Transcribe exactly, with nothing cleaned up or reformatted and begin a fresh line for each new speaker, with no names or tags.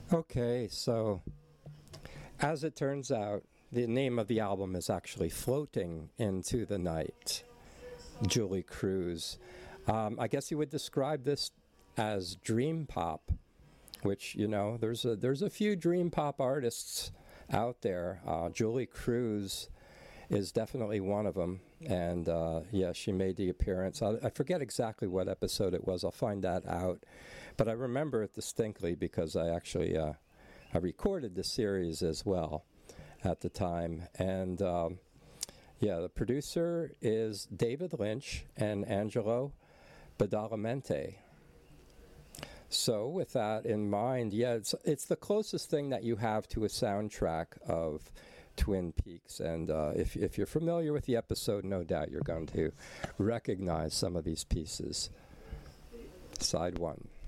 Okay, so as it turns out, the name of the album is actually Floating into the Night, Julie Cruz. Um, I guess you would describe this as dream pop, which, you know, there's a, there's a few dream pop artists out there. Uh, Julie Cruz is definitely one of them, and uh, yeah, she made the appearance. I, I forget exactly what episode it was. I'll find that out, but I remember it distinctly because I actually uh, I recorded the series as well at the time. And um, yeah, the producer is David Lynch and Angelo Badalamenti. So with that in mind, yeah, it's, it's the closest thing that you have to a soundtrack of Twin Peaks. And uh, if, if you're familiar with the episode, no doubt you're going to recognize some of these pieces. Side one.